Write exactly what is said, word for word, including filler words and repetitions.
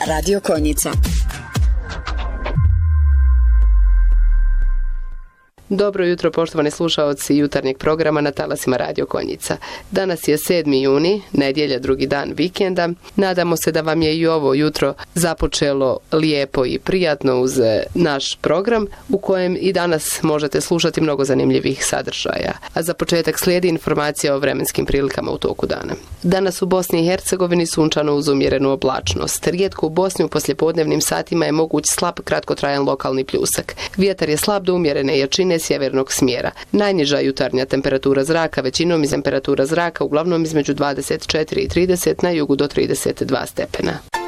Radio Konjica. Dobro jutro, poštovani slušaoci jutarnjeg programa na talasima Radio Konjica. Danas je sedmi juni, nedjelja, drugi dan vikenda. Nadamo se da vam je i ovo jutro započelo lijepo i prijatno uz naš program, u kojem i danas možete slušati mnogo zanimljivih sadržaja. A za početak slijedi informacija o vremenskim prilikama u toku dana. Danas u Bosni i Hercegovini sunčano uz umjerenu oblačnost. Rijetko u Bosni u poslijepodnevnim satima je moguć slab kratkotrajan lokalni pljusak. Vjetar je slab do umjerene jačine sjevernog smjera. Najniža jutarnja temperatura zraka većinom iz temperatura zraka uglavnom između dvadeset četiri i trideset, na jugu do trideset dva stepena.